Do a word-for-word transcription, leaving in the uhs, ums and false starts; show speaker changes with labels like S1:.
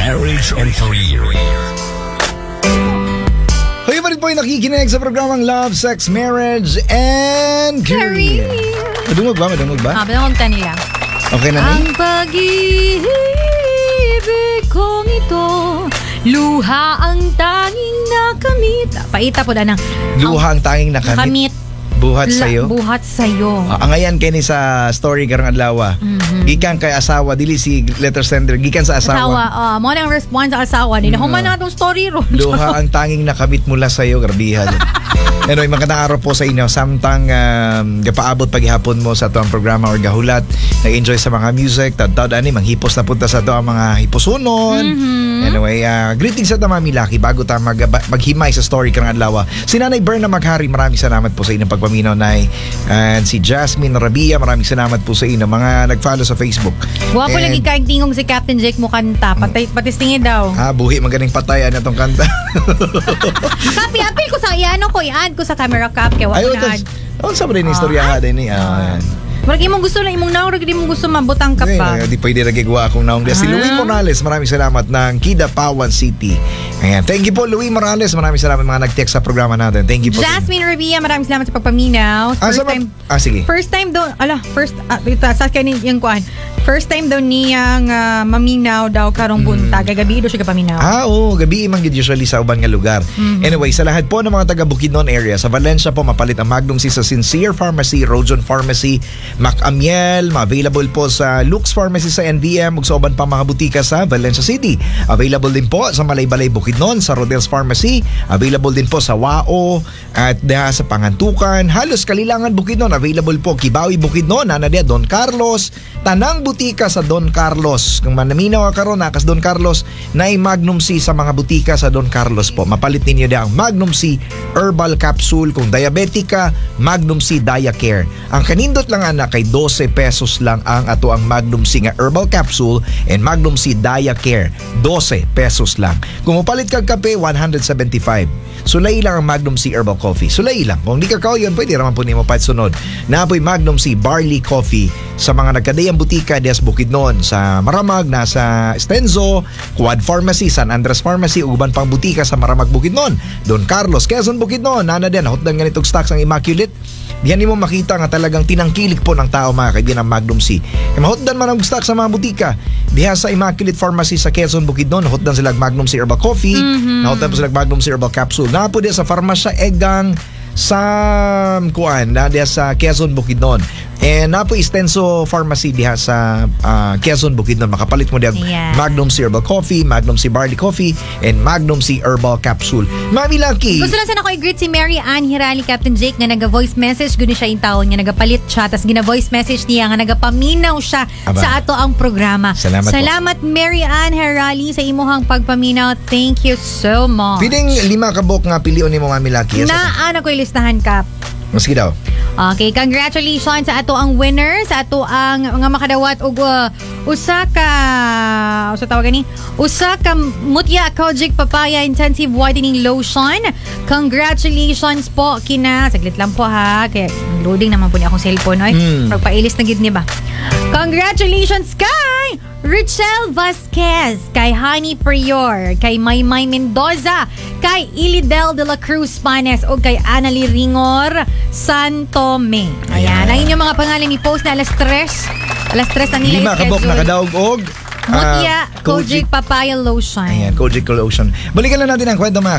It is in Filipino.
S1: Marriage and Career.
S2: Kayo pa rin po yung nakikinig sa programang Love, Sex, Marriage, and Career. Madungog ba? Madungog ba?
S3: Ah, madungog ta nila.
S2: Okay na
S3: Ang pag-ibig kong ito, luha ang tanging nakamit. Paita po na ng
S2: Luha ang tanging nakamit.
S3: nakamit.
S2: Buhat sa'yo.
S3: La, buhat sa'yo.
S2: Ah, ang ayan kini sa story karong adlaw.
S3: Mm-hmm.
S2: Gikan kay asawa, dili si letter sender, gikan sa asawa.
S3: Asawa, uh, mo nang response sa asawa. Hindi na human na itong story ron.
S2: Luha ang tanging nakamit mula sa'yo, grabihan. Anyway, magandang araw po sa inyo. Samtang um, gapaabot paghihapon mo sa ito ang programa or gahulat, nag-enjoy sa mga music, tad-tad ani, manghipos na punta sa ito ang mga hiposunon.
S3: Mm-hmm.
S2: Anyway, uh, greetings sa Mami Laki bago tayo mag, maghimay sa story karong adlaw. Si Nanay Berna Maghari, maraming salamat po sa inyong pagpaminaw, Nay. And si Jasmine Rabia, maraming salamat po sa inyo. Mga nag-follow sa Facebook.
S3: Wapo
S2: And,
S3: lagi kaing tingong si Captain Jake mo kanta. Patay, patistingin daw.
S2: Ah, buhi, magaling patayan na itong kanta.
S3: Kapi, apil ko sa iano ko, i-add ko sa camera cap. Kaya wala
S2: Ayun,
S3: na add.
S2: oh, sabi rin yung istorya din eh. Ah, yan.
S3: Marag imong gusto na imong naurag, di mong gusto mabutang ka pa.
S2: Di pwede nagigwa akong naong dia. Si
S3: Ah.
S2: Louie Morales, maraming salamat ng Kidapawan City. Ayan. Thank you po, Louie Morales. Maraming salamat mga nag-text sa programa natin. Thank you po.
S3: Jasmine Rabia, maraming salamat sa pagpaminaw.
S2: Ah,
S3: First
S2: sa
S3: time,
S2: ah, sige.
S3: first time daw, ala, first, ah, ito, sa kanin yung kuhan. First time daw niyang ah, maminaw daw karong bunta. Gagabi daw siya kapaminaw.
S2: Ah, oo. Gabi imang usually sa uban nga lugar.
S3: Mm-hmm.
S2: Anyway, sa lahat po ng mga taga Bukidnon area, sa Valencia po, mapalit ang Magnum C sa Sincere Pharmacy, Rojon Pharmacy, Macamiel, available po sa Lux Pharmacy sa N V M, ug sa uban pa mga butika sa Valencia City. Available din po sa Malaybalay Bukidnon, sa Rodel's Pharmacy, available din po sa Wao, at daha sa Pangantukan, halos Kalilangan Bukidnon, available po Kibawi Bukidnon, ana dia Don Carlos, tanang butika sa Don Carlos. Kung manaminaw ka karon nakas Don Carlos, na Magnum C sa mga butika sa Don Carlos po. Mapalit ninyo dia ang Magnum C Herbal Capsule. Kung diabetic ka, Magnum C Diacare. Ang kanindot lang ana kay twelve pesos lang ang ato ang Magnum C nga Herbal Capsule and Magnum C Diacare. twelve pesos lang. Kung mapalit kag kape, one hundred seventy-five. Sulay lang ang Magnum C Herbal Coffee. Sulay lang. Kung di ka kao yun, pwede naman po nimo pa sunod. Naapoy Magnum C Barley Coffee sa mga nagkadayang butika des Bukidnon, sa Maramag, nasa Stenzo, Quad Pharmacy, San Andres Pharmacy, uban pang butika sa Maramag Bukidnon, Don Carlos, Quezon Bukidnon, nana din, hotdan ganitong stocks ang Immaculate. Diyan mo makita nga talagang tinangkilik po ng tao mga kaibigan ng Magnum C. E mahotdan man ang stock sa mga butika. Diha sa Immaculate Pharmacy sa Quezon Bukidnon, hotdan sila Magnum C Herbal Coffee, mm-hmm. nahotdan po sila Magnum C Herbal Capsule. Nga po diya sa Farmasya Egang sa kuan na diya sa Quezon Bukidnon. And na po Stenzo Pharmacy diha sa uh, Quezon Bukidnon. Makapalit mo diya
S3: Yeah.
S2: Magnum C Herbal Coffee, Magnum C Barley Coffee, and Magnum C Herbal Capsule. Mami Lucky.
S3: Gusto lang sana ko i-greet si Mary Ann Hirali, Captain Jake, nga naga-voice message. Gano'n siya yung taon niya, nagapalit siya. Tapos gina-voice message niya nga nagapaminaw siya
S2: Aba.
S3: sa ato ang programa.
S2: Salamat po.
S3: Salamat Mary Ann Hirali sa imuhang pagpaminaw. Thank you so much.
S2: Piling lima ka book nga pilion ni mo Mami Lucky. Yes,
S3: Na ano ko ilistahan ka.
S2: Maski daw.
S3: Okay, congratulations sa ato ang winner, sa ato ang mga makadawat og uh, usa ka usa tawag ni usa ka Mutya Kojic Papaya Intensive Whitening Lotion. Congratulations po kina saglit lang po ha, kay loading naman po ni akong cellphone oy.
S2: Hmm.
S3: Pagpailis na gid ni ba. Congratulations kay Richelle Vasquez, kay Honey Prior, kay Maymay Mendoza, kay Ilidel de la Cruz Panes, o kay Annalie Ringor Santome. Ayan, ang inyong mga pangalan ni post na alas tres. Alas tres ang nila
S2: Lima ka book nakadaog og
S3: Mutya
S2: ah,
S3: Kojic Papaya Lotion.
S2: Ayan, Kojic Lotion. Balikan lang natin ang kwento mga